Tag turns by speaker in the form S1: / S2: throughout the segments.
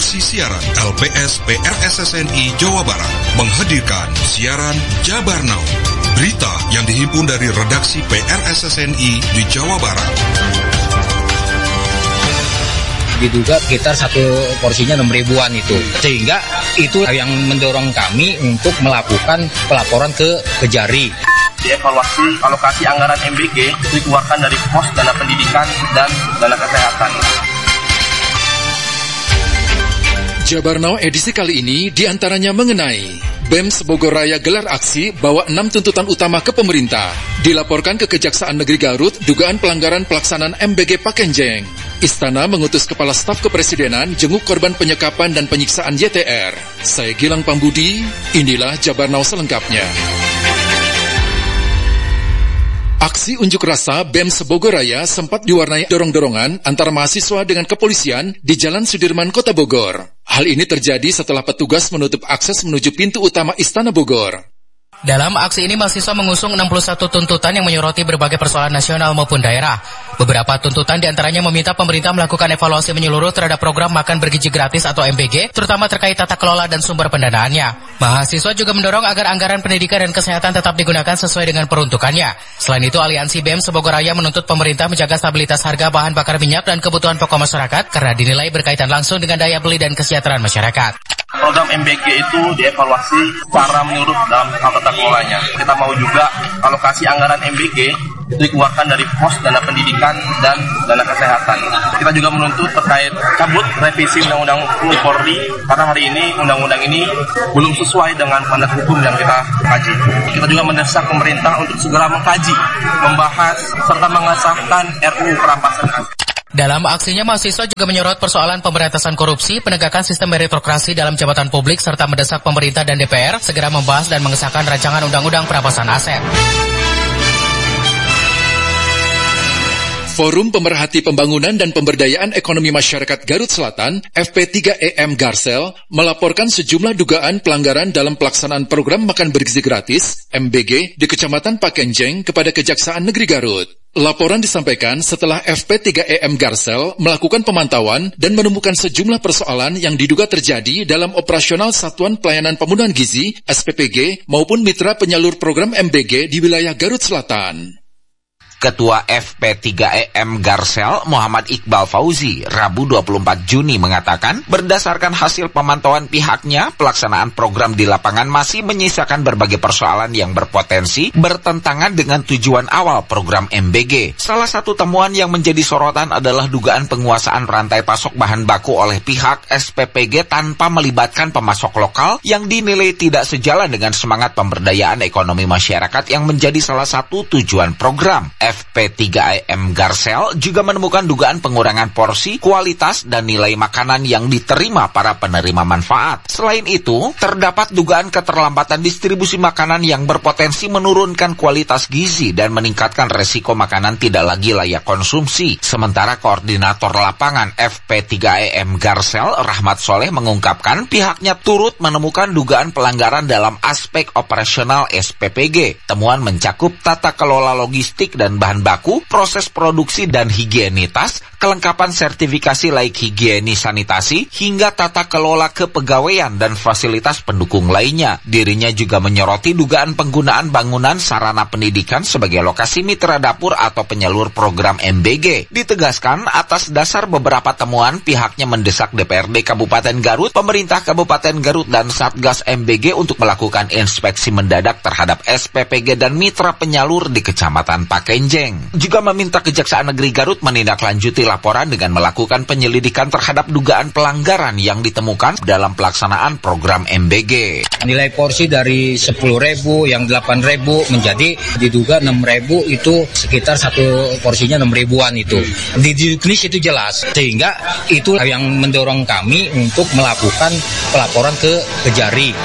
S1: Redaksi Siaran LPS PRSSNI Jawa Barat menghadirkan siaran Jabar Now, berita yang dihimpun dari redaksi PRSSNI di Jawa Barat.
S2: Diduga sekitar satu porsinya 6.000-an itu. Sehingga itu yang mendorong kami untuk melakukan pelaporan ke Kejari.
S3: Dievaluasi alokasi anggaran MBG dikeluarkan dari pos dana pendidikan dan dana kesehatan.
S4: Jabar Now edisi kali ini diantaranya mengenai BEM Bogor Raya gelar aksi bawa 6 tuntutan utama ke pemerintah. Dilaporkan ke Kejaksaan Negeri Garut dugaan pelanggaran pelaksanaan MBG Pakenjeng. Istana mengutus Kepala Staf Kepresidenan jenguk korban penyekapan dan penyiksaan YTR. Saya Gilang Pambudi, inilah Jabar Now selengkapnya. Aksi unjuk rasa BEM Bogor Raya sempat diwarnai dorong-dorongan antara mahasiswa dengan kepolisian di Jalan Sudirman, Kota Bogor. Hal ini terjadi setelah petugas menutup akses menuju pintu utama Istana Bogor.
S5: Dalam aksi ini mahasiswa mengusung 61 tuntutan yang menyoroti berbagai persoalan nasional maupun daerah. Beberapa tuntutan diantaranya meminta pemerintah melakukan evaluasi menyeluruh terhadap program makan bergizi gratis atau MBG, terutama terkait tata kelola dan sumber pendanaannya. Mahasiswa juga mendorong agar anggaran pendidikan dan kesehatan tetap digunakan sesuai dengan peruntukannya. Selain itu, Aliansi BEM Bogor Raya menuntut pemerintah menjaga stabilitas harga bahan bakar minyak dan kebutuhan pokok masyarakat karena dinilai berkaitan langsung dengan daya beli dan kesejahteraan masyarakat.
S3: Program MBG itu dievaluasi secara menyeluruh dalam tata kelolanya. Kita mau juga alokasi anggaran MBG itu dikeluarkan dari pos dana pendidikan dan dana kesehatan. Kita juga menuntut terkait cabut revisi Undang-Undang Polri karena hari ini undang-undang ini belum sesuai dengan mandat hukum yang kita kaji. Kita juga mendesak pemerintah untuk segera mengkaji, membahas serta mengesahkan RUU perampasan.
S5: Dalam aksinya, mahasiswa juga menyorot persoalan pemberantasan korupsi, penegakan sistem meritokrasi dalam jabatan publik, serta mendesak pemerintah dan DPR segera membahas dan mengesahkan rancangan undang-undang perampasan aset.
S4: Forum Pemerhati Pembangunan dan Pemberdayaan Ekonomi Masyarakat Garut Selatan, FP3EM Garsel, melaporkan sejumlah dugaan pelanggaran dalam pelaksanaan program makan bergizi gratis, MBG, di Kecamatan Pakenjeng kepada Kejaksaan Negeri Garut. Laporan disampaikan setelah FP3EM Garsel melakukan pemantauan dan menemukan sejumlah persoalan yang diduga terjadi dalam operasional Satuan Pelayanan Pemenuhan Gizi, SPPG, maupun mitra penyalur program MBG di wilayah Garut Selatan.
S6: Ketua FP3EM Garsel, Muhammad Iqbal Fauzi, Rabu 24 Juni mengatakan, berdasarkan hasil pemantauan pihaknya, pelaksanaan program di lapangan masih menyisakan berbagai persoalan yang berpotensi bertentangan dengan tujuan awal program MBG. Salah satu temuan yang menjadi sorotan adalah dugaan penguasaan rantai pasok bahan baku oleh pihak SPPG tanpa melibatkan pemasok lokal yang dinilai tidak sejalan dengan semangat pemberdayaan ekonomi masyarakat yang menjadi salah satu tujuan program. FP3EM Garsel juga menemukan dugaan pengurangan porsi, kualitas, dan nilai makanan yang diterima para penerima manfaat. Selain itu, terdapat dugaan keterlambatan distribusi makanan yang berpotensi menurunkan kualitas gizi dan meningkatkan resiko makanan tidak lagi layak konsumsi. Sementara Koordinator Lapangan FP3EM Garsel, Rahmat Soleh, mengungkapkan pihaknya turut menemukan dugaan pelanggaran dalam aspek operasional SPPG. Temuan mencakup tata kelola logistik dan bahan baku, proses produksi dan higienitas, kelengkapan sertifikasi laik higienis sanitasi, hingga tata kelola kepegawaian dan fasilitas pendukung lainnya. Dirinya juga menyoroti dugaan penggunaan bangunan sarana pendidikan sebagai lokasi mitra dapur atau penyalur program MBG. Ditegaskan, atas dasar beberapa temuan, pihaknya mendesak DPRD Kabupaten Garut, pemerintah Kabupaten Garut, dan Satgas MBG untuk melakukan inspeksi mendadak terhadap SPPG dan mitra penyalur di Kecamatan Pakenjeng. Juga meminta Kejaksaan Negeri Garut menindaklanjuti laporan dengan melakukan penyelidikan terhadap dugaan pelanggaran yang ditemukan dalam pelaksanaan program MBG.
S2: Nilai porsi dari 10.000 yang 8.000 menjadi diduga 6.000 itu sekitar satu porsinya 6.000-an itu. Di juknis itu jelas, sehingga itu yang mendorong kami untuk melakukan pelaporan ke Kejari.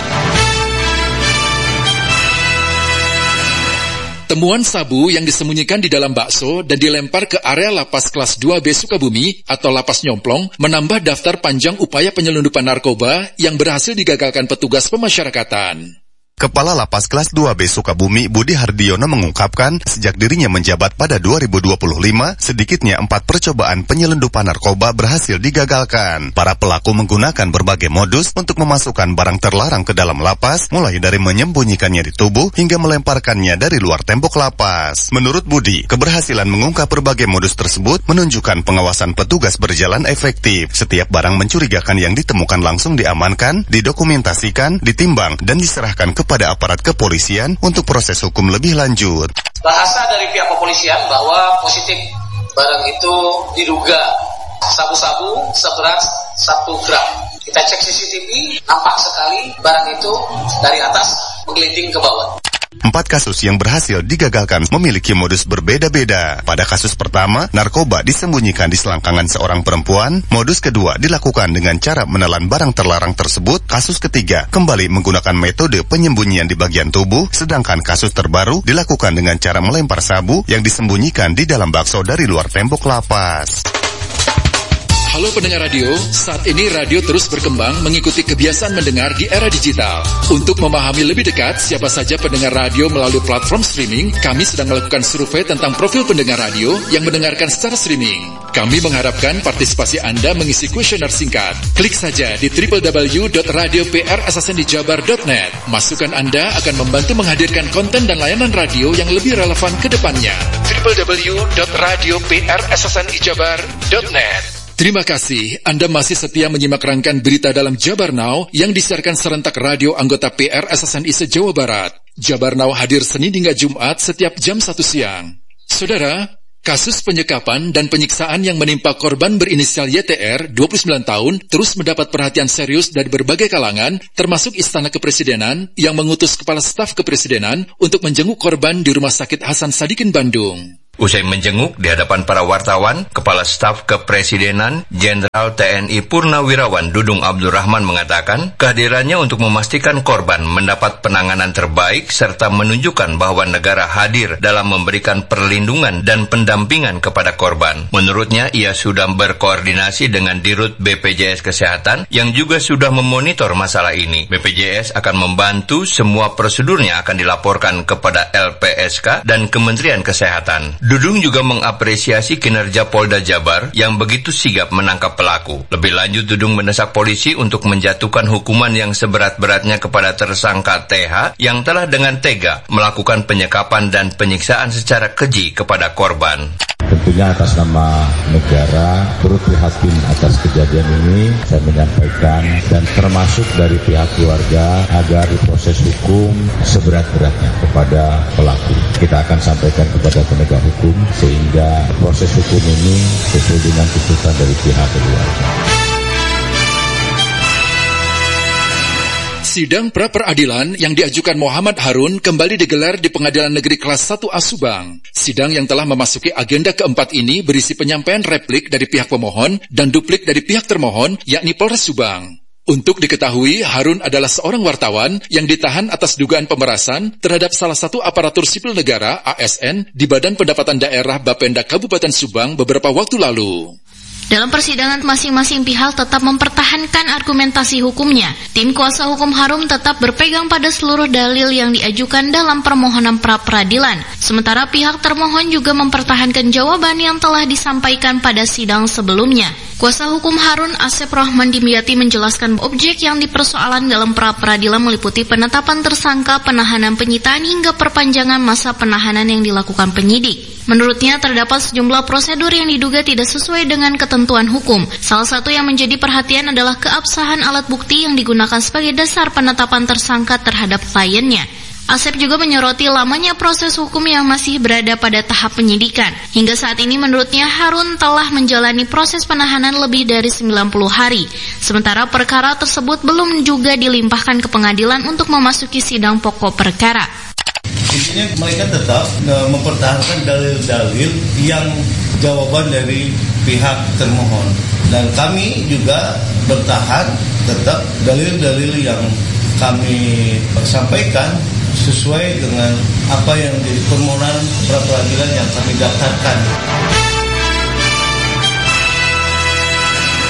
S4: Temuan sabu yang disembunyikan di dalam bakso dan dilempar ke area lapas kelas 2B Sukabumi atau lapas Nyomplong menambah daftar panjang upaya penyelundupan narkoba yang berhasil digagalkan petugas pemasyarakatan.
S7: Kepala Lapas Kelas 2B Sukabumi Budi Hardiono mengungkapkan sejak dirinya menjabat pada 2025, sedikitnya 4 percobaan penyelundupan narkoba berhasil digagalkan. Para pelaku menggunakan berbagai modus untuk memasukkan barang terlarang ke dalam lapas, mulai dari menyembunyikannya di tubuh hingga melemparkannya dari luar tembok lapas. Menurut Budi, keberhasilan mengungkap berbagai modus tersebut menunjukkan pengawasan petugas berjalan efektif. Setiap barang mencurigakan yang ditemukan langsung diamankan, didokumentasikan, ditimbang, dan diserahkan kepada aparat kepolisian untuk proses hukum lebih lanjut.
S8: Bahasa dari pihak kepolisian bahwa positif barang itu diduga sabu-sabu seberat 1 gram. Kita cek CCTV, nampak sekali barang itu dari atas menggeliting ke bawah.
S7: 4 kasus yang berhasil digagalkan memiliki modus berbeda-beda. Pada kasus pertama, narkoba disembunyikan di selangkangan seorang perempuan. Modus kedua dilakukan dengan cara menelan barang terlarang tersebut. Kasus ketiga kembali menggunakan metode penyembunyian di bagian tubuh. Sedangkan kasus terbaru dilakukan dengan cara melempar sabu yang disembunyikan di dalam bakso dari luar tembok lapas.
S4: Halo pendengar radio, saat ini radio terus berkembang mengikuti kebiasaan mendengar di era digital. Untuk memahami lebih dekat siapa saja pendengar radio melalui platform streaming, kami sedang melakukan survei tentang profil pendengar radio yang mendengarkan secara streaming. Kami mengharapkan partisipasi Anda mengisi kuesioner singkat. Klik saja di www.radioprssndijabar.net. Masukan Anda akan membantu menghadirkan konten dan layanan radio yang lebih relevan ke depannya. www.radioprssndijabar.net. Terima kasih, Anda masih setia menyimak rangkaian berita dalam Jabar Now yang disiarkan serentak radio anggota PRSSNI se-Jawa Barat. Jabar Now hadir Senin hingga Jumat setiap jam 1 siang. Saudara, kasus penyekapan dan penyiksaan yang menimpa korban berinisial YTR, 29 tahun, terus mendapat perhatian serius dari berbagai kalangan, termasuk Istana Kepresidenan yang mengutus Kepala Staf Kepresidenan untuk menjenguk korban di Rumah Sakit Hasan Sadikin, Bandung.
S9: Usai menjenguk di hadapan para wartawan, Kepala Staf Kepresidenan Jenderal TNI Purnawirawan Dudung Abdul Rahman mengatakan kehadirannya untuk memastikan korban mendapat penanganan terbaik serta menunjukkan bahwa negara hadir dalam memberikan perlindungan dan pendampingan kepada korban. Menurutnya, ia sudah berkoordinasi dengan Dirut BPJS Kesehatan yang juga sudah memonitor masalah ini. BPJS akan membantu, semua prosedurnya akan dilaporkan kepada LPSK dan Kementerian Kesehatan. Dudung juga mengapresiasi kinerja Polda Jabar yang begitu sigap menangkap pelaku. Lebih lanjut, Dudung mendesak polisi untuk menjatuhkan hukuman yang seberat-beratnya kepada tersangka TH yang telah dengan tega melakukan penyekapan dan penyiksaan secara keji kepada korban.
S10: Tentunya atas nama negara turut prihatin atas kejadian ini, saya menyampaikan dan termasuk dari pihak keluarga agar diproses hukum seberat-beratnya kepada pelaku. Kita akan sampaikan kepada penegak hukum sehingga proses hukum ini sesuai dengan tuntutan dari pihak keluarga.
S4: Sidang pra-peradilan yang diajukan Muhammad Harun kembali digelar di Pengadilan Negeri Kelas 1A Subang. Sidang yang telah memasuki agenda keempat ini berisi penyampaian replik dari pihak pemohon dan duplik dari pihak termohon, yakni Polres Subang. Untuk diketahui, Harun adalah seorang wartawan yang ditahan atas dugaan pemerasan terhadap salah satu aparatur sipil negara, ASN, di Badan Pendapatan Daerah Bapenda Kabupaten Subang beberapa waktu lalu.
S11: Dalam persidangan, masing-masing pihak tetap mempertahankan argumentasi hukumnya. Tim kuasa hukum Harun tetap berpegang pada seluruh dalil yang diajukan dalam permohonan pra-peradilan. Sementara pihak termohon juga mempertahankan jawaban yang telah disampaikan pada sidang sebelumnya. Kuasa hukum Harun, Asep Rahman Dimyati, menjelaskan objek yang dipersoalan dalam pra-peradilan meliputi penetapan tersangka, penahanan penyitaan, hingga perpanjangan masa penahanan yang dilakukan penyidik. Menurutnya, terdapat sejumlah prosedur yang diduga tidak sesuai dengan ketentuan hukum. Salah satu yang menjadi perhatian adalah keabsahan alat bukti yang digunakan sebagai dasar penetapan tersangka terhadap kliennya. Asep juga menyoroti lamanya proses hukum yang masih berada pada tahap penyidikan. Hingga saat ini menurutnya Harun telah menjalani proses penahanan lebih dari 90 hari. Sementara perkara tersebut belum juga dilimpahkan ke pengadilan untuk memasuki sidang pokok perkara.
S12: Intinya mereka tetap mempertahankan dalil-dalil yang jawaban dari pihak termohon. Dan kami juga bertahan tetap dalil-dalil yang kami sampaikan sesuai dengan apa yang jadi permohonan pra-peradilan yang kami daftarkan.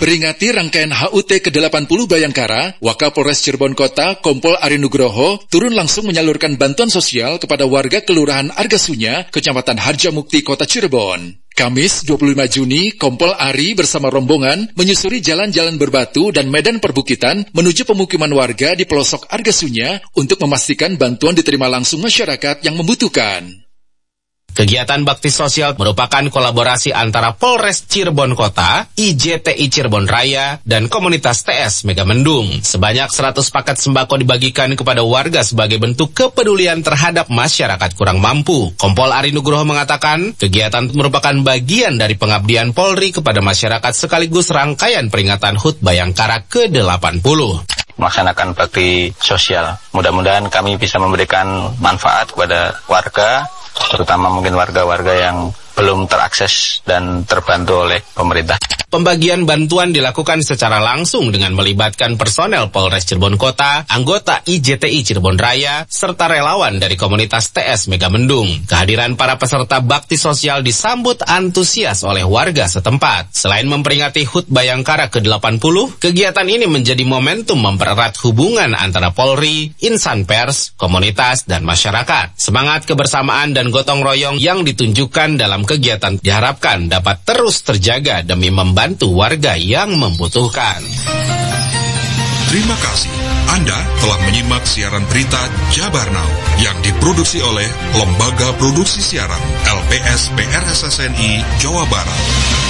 S4: Memperingati rangkaian HUT ke-80 Bayangkara, Wakapolres Cirebon Kota, Kompol Ari Nugroho, turun langsung menyalurkan bantuan sosial kepada warga Kelurahan Argasunya, Kecamatan Harjamukti, Kota Cirebon. Kamis 25 Juni, Kompol Ari bersama rombongan menyusuri jalan-jalan berbatu dan medan perbukitan menuju pemukiman warga di pelosok Argasunya untuk memastikan bantuan diterima langsung masyarakat yang membutuhkan.
S13: Kegiatan bakti sosial merupakan kolaborasi antara Polres Cirebon Kota, IJTI Cirebon Raya, dan komunitas TS Megamendung. Sebanyak 100 paket sembako dibagikan kepada warga sebagai bentuk kepedulian terhadap masyarakat kurang mampu. Kompol Ari Nugroho mengatakan, kegiatan merupakan bagian dari pengabdian Polri kepada masyarakat sekaligus rangkaian peringatan HUT Bayangkara ke-80.
S14: Melaksanakan bakti sosial. Mudah-mudahan kami bisa memberikan manfaat kepada warga, terutama mungkin warga-warga yang belum terakses dan terbantu oleh pemerintah.
S13: Pembagian bantuan dilakukan secara langsung dengan melibatkan personel Polres Cirebon Kota, anggota IJTI Cirebon Raya, serta relawan dari komunitas TS Megamendung. Kehadiran para peserta bakti sosial disambut antusias oleh warga setempat. Selain memperingati HUT Bayangkara ke-80, kegiatan ini menjadi momentum mempererat hubungan antara Polri, insan pers, komunitas, dan masyarakat. Semangat kebersamaan dan gotong royong yang ditunjukkan dalam kegiatan diharapkan dapat terus terjaga demi membantu warga yang membutuhkan.
S1: Terima kasih. Anda telah menyimak siaran berita Jabar Now yang diproduksi oleh Lembaga Produksi Siaran LPS PRSSNI Jawa Barat.